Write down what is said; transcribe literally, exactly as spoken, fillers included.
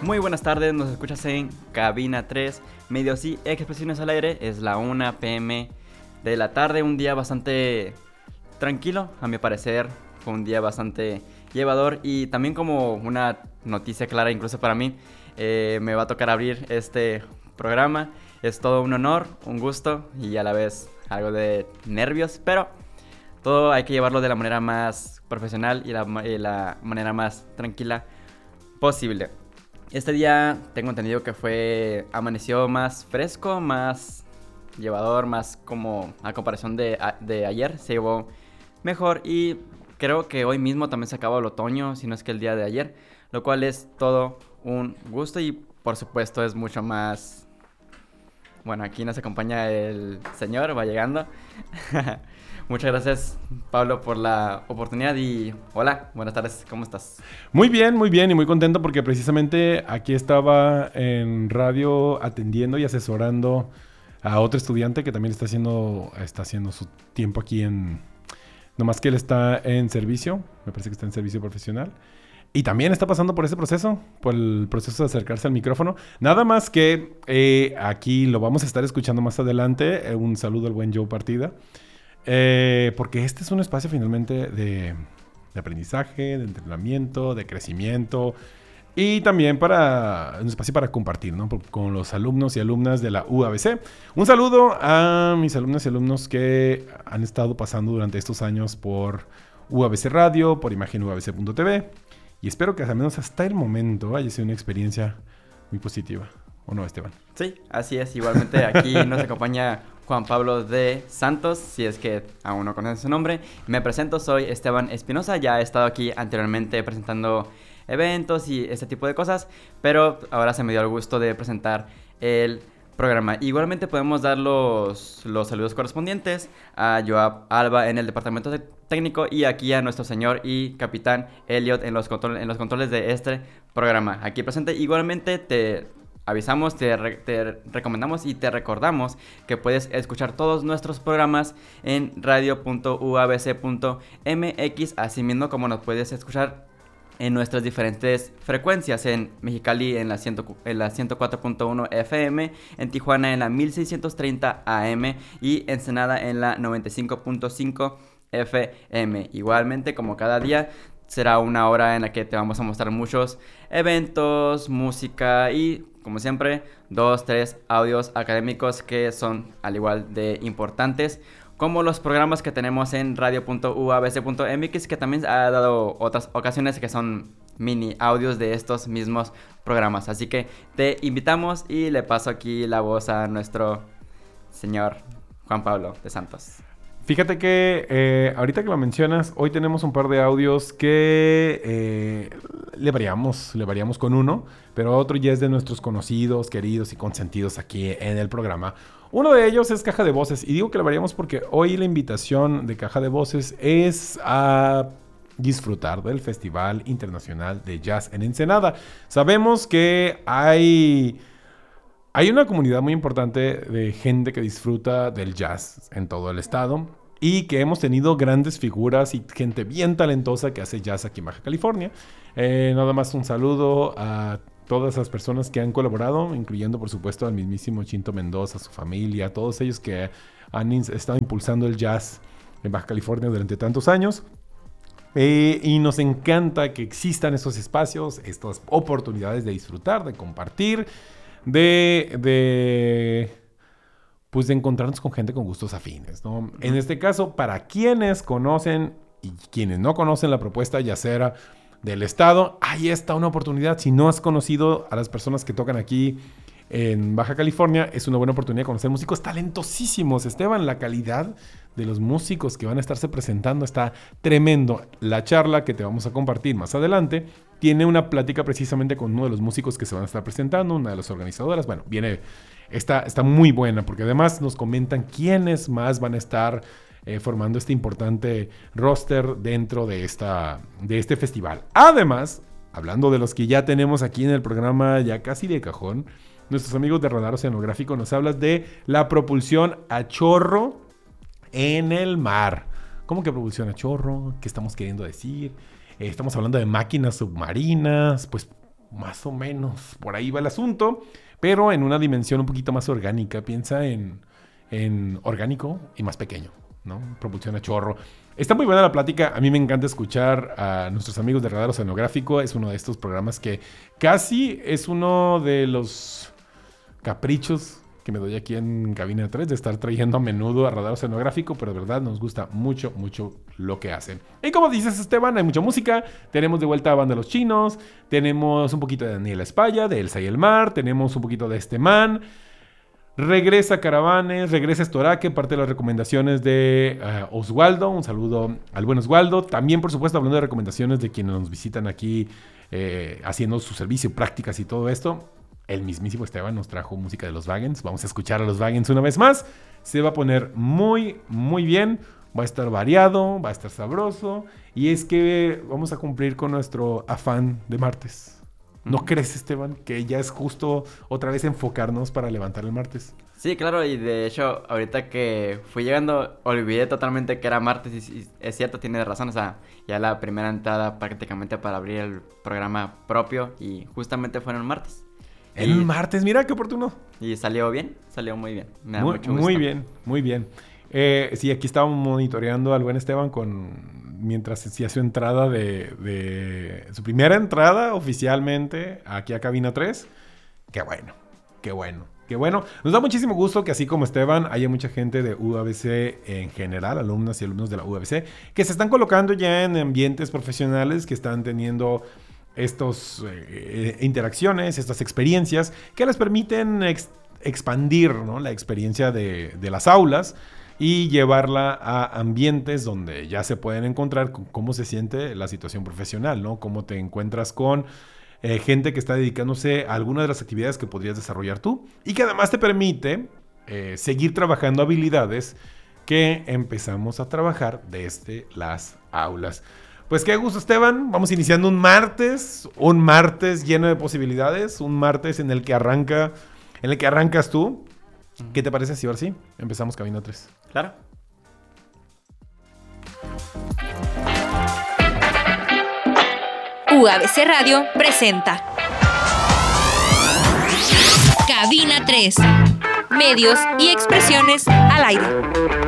Muy buenas tardes, nos escuchas en Cabina tres, Medios y Expresiones al Aire. Es la una pm de la tarde, un día bastante tranquilo, a mi parecer. Fue un día bastante llevador y también como una noticia clara incluso para mí, eh, me va a tocar abrir este programa. Es todo un honor, un gusto y a la vez algo de nervios, pero todo hay que llevarlo de la manera más profesional y la, y la manera más tranquila posible. Este día tengo entendido que fue amaneció más fresco, más llevador, más como a comparación de, a, de ayer, se llevó mejor y creo que hoy mismo también se acaba el otoño, si no es que el día de ayer, lo cual es todo un gusto y por supuesto es mucho más... Bueno, aquí nos acompaña el señor, va llegando. Muchas gracias, Pablo, por la oportunidad y hola, buenas tardes, ¿cómo estás? Muy bien, muy bien y muy contento porque precisamente aquí estaba en radio atendiendo y asesorando a otro estudiante que también está haciendo, está haciendo su tiempo aquí en... Nomás que él está en servicio, me parece que está en servicio profesional. Y también está pasando por ese proceso, por el proceso de acercarse al micrófono. Nada más que eh, aquí lo vamos a estar escuchando más adelante. Eh, un saludo al buen Joe Partida. Eh, porque este es un espacio finalmente de, de aprendizaje, de entrenamiento, de crecimiento. Y también para un espacio para compartir, ¿no? Con los alumnos y alumnas de la U A B C. Un saludo a mis alumnas y alumnos que han estado pasando durante estos años por U A B C Radio, por imagen u a b c punto t v. Y espero que al menos hasta el momento haya sido una experiencia muy positiva. ¿O no, Esteban? Sí, así es. Igualmente aquí nos acompaña Juan Pablo de Santos, si es que aún no conoces su nombre. Me presento, soy Esteban Espinosa. Ya he estado aquí anteriormente presentando eventos y este tipo de cosas, pero ahora se me dio el gusto de presentar el programa. Igualmente podemos dar los, los saludos correspondientes a Joab Alba en el departamento de técnico y aquí a nuestro señor y capitán Elliot en los, control, en los controles de este programa. Aquí presente. Igualmente te avisamos, te, re, te recomendamos y te recordamos que puedes escuchar todos nuestros programas en radio punto u a b c punto m x, así mismo como nos puedes escuchar en nuestras diferentes frecuencias, en Mexicali en la, cien, en la ciento cuatro punto uno F M, en Tijuana en la mil seiscientos treinta A M y Ensenada en la noventa y cinco punto cinco F M. Igualmente, como cada día, será una hora en la que te vamos a mostrar muchos eventos, música y, como siempre, dos, tres audios académicos que son al igual de importantes como los programas que tenemos en radio punto u a b c punto m x, que también ha dado otras ocasiones que son mini audios de estos mismos programas. Así que te invitamos y le paso aquí la voz a nuestro señor Juan Pablo de Santos. Fíjate que eh, ahorita que lo mencionas, hoy tenemos un par de audios que eh, le variamos, le variamos con uno, pero otro ya es de nuestros conocidos, queridos y consentidos aquí en el programa. Uno de ellos es Caja de Voces, y digo que le variamos porque hoy la invitación de Caja de Voces es a disfrutar del Festival Internacional de Jazz en Ensenada. Sabemos que hay... Hay una comunidad muy importante de gente que disfruta del jazz en todo el estado y que hemos tenido grandes figuras y gente bien talentosa que hace jazz aquí en Baja California. Eh, nada más un saludo a todas las personas que han colaborado, incluyendo por supuesto al mismísimo Chinto Mendoza, su familia, a todos ellos que han in- estado impulsando el jazz en Baja California durante tantos años. Eh, y nos encanta que existan estos espacios, estas oportunidades de disfrutar, de compartir, de, de, pues de encontrarnos con gente con gustos afines, ¿no? Uh-huh. En este caso, para quienes conocen y quienes no conocen la propuesta jazzera del estado, ahí está una oportunidad. Si no has conocido a las personas que tocan aquí en Baja California, es una buena oportunidad de conocer músicos talentosísimos. Esteban, la calidad de los músicos que van a estarse presentando está tremendo. La charla que te vamos a compartir más adelante tiene una plática precisamente con uno de los músicos que se van a estar presentando, una de las organizadoras. Bueno, viene, está, está muy buena porque además nos comentan quiénes más van a estar eh, formando este importante roster dentro de, esta, de este festival. Además, hablando de los que ya tenemos aquí en el programa ya casi de cajón, nuestros amigos de Radar Oceanográfico nos hablan de la propulsión a chorro en el mar. ¿Cómo que propulsión a chorro? ¿Qué estamos queriendo decir? Eh, estamos hablando de máquinas submarinas. Pues más o menos por ahí va el asunto, pero en una dimensión un poquito más orgánica. Piensa en, en orgánico y más pequeño, ¿no? Propulsión a chorro. Está muy buena la plática. A mí me encanta escuchar a nuestros amigos de Radar Oceanográfico. Es uno de estos programas que casi es uno de los caprichos que me doy aquí en Cabina tres, de estar trayendo a menudo a Radar Oceanográfico, pero de verdad nos gusta mucho, mucho lo que hacen. Y como dices, Esteban, hay mucha música. Tenemos de vuelta a Banda Los Chinos, tenemos un poquito de Daniela Espalla, de Elsa y el Mar, tenemos un poquito de Este Man. Regresa Caravanes, regresa Estoraque, parte de las recomendaciones de uh, Oswaldo. Un saludo al buen Oswaldo. También, por supuesto, hablando de recomendaciones de quienes nos visitan aquí eh, haciendo su servicio, prácticas y todo esto. El mismísimo Esteban nos trajo música de los Wagens. Vamos a escuchar a los Wagens una vez más. Se va a poner muy, muy bien. Va a estar variado, va a estar sabroso. Y es que vamos a cumplir con nuestro afán de martes. ¿No mm. crees, Esteban, que ya es justo otra vez enfocarnos para levantar el martes? Sí, claro. Y de hecho, ahorita que fui llegando, olvidé totalmente que era martes. Y, y es cierto, tienes razón. O sea, ya la primera entrada prácticamente para abrir el programa propio. Y justamente fue en el martes. El y, martes, mira qué oportuno. Y salió bien, salió muy bien. Me da muy, mucho gusto. Muy bien, muy bien. Eh, sí, aquí estábamos monitoreando al buen Esteban con mientras hacía su entrada de, de... su primera entrada oficialmente aquí a Cabina tres. Qué bueno, qué bueno, qué bueno. Nos da muchísimo gusto que así como Esteban, haya mucha gente de U A B C en general, alumnas y alumnos de la U A B C, que se están colocando ya en ambientes profesionales, que están teniendo estas eh, interacciones, estas experiencias que les permiten ex- expandir, ¿no?, la experiencia de, de las aulas y llevarla a ambientes donde ya se pueden encontrar con cómo se siente la situación profesional, ¿no? Cómo te encuentras con eh, gente que está dedicándose a algunas de las actividades que podrías desarrollar tú y que además te permite eh, seguir trabajando habilidades que empezamos a trabajar desde las aulas. Pues qué gusto, Esteban. Vamos iniciando un martes, un martes lleno de posibilidades, un martes en el que arranca, en el que arrancas tú. ¿Qué te parece si ahora sí empezamos Cabina tres? Claro. U A B C Radio presenta Cabina tres. Medios y expresiones al aire.